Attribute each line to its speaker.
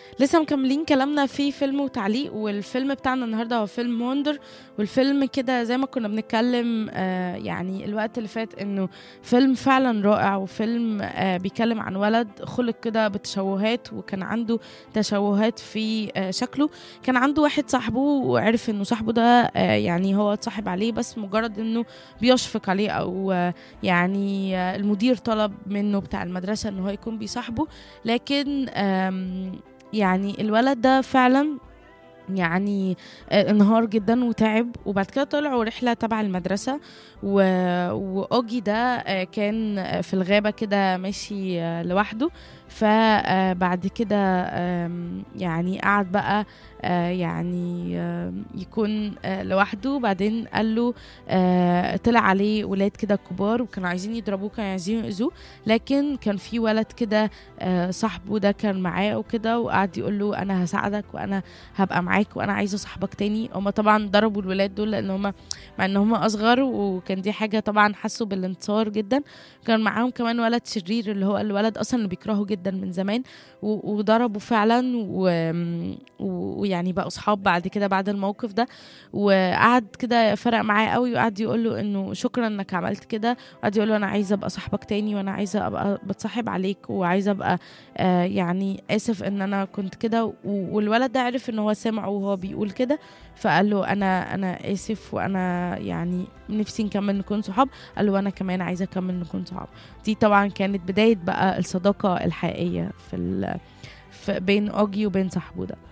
Speaker 1: لسه مكملين كلامنا في فيلم وتعليق، والفيلم بتاعنا النهارده هو فيلم وندر. والفيلم كده زي ما كنا بنتكلم يعني الوقت اللي فات انه فيلم فعلا رائع، وفيلم بيتكلم عن ولد خلق كده بتشوهات، وكان عنده تشوهات في شكله. كان عنده واحد صاحبه وعرف انه صاحبه ده يعني هو اتصاحب عليه بس مجرد انه بيشفق عليه، او يعني المدير طلب منه بتاع المدرسة انه هو يكون بيصاحبه. لكن يعني الولد ده فعلا يعني انهار جدا وتعب، وبعد كده طلعوا رحلة تبع المدرسة وأوجي ده كان في الغابة كده ماشي لوحده. فبعد كده يعني قعد بقى يعني يكون لوحده. بعدين قال له طلع عليه ولاد كده كبار وكانوا عايزين يضربوه، كانوا عايزين يأذوه، لكن كان في ولد كده صاحبه ده كان معاه وكده، وقعد يقول له أنا هساعدك وأنا هبقى معاك وانا عايزه صاحبك تاني. هما طبعا ضربوا الولاد دول لان هما مع ان هما اصغر، وكان دي حاجه طبعا حسوا بالانتصار جدا. كان معاهم كمان ولد شرير اللي هو الولد اصلا اللي بيكرهه جدا من زمان، وضربوا فعلا ويعني بقوا صحاب بعد كده بعد الموقف ده. وقعد كده فرق معاه قوي، وقعد يقول له انه شكرا انك عملت كده، وقعد يقول له انا عايزه ابقى صاحبك تاني، وانا عايزه ابقى بتصاحب عليك، وعايزه ابقى يعني اسف ان انا كنت كده. والولد ده عرف ان هو سمعه وهو بيقول كده، فقال له انا اسف، وانا يعني نفسي نكمل نكون صحاب. قال له انا كمان عايزه اكمل نكون صحاب. دي طبعا كانت بدايه بقى الصداقه الحقيقيه في بين اوجي وبين صاحبه ده.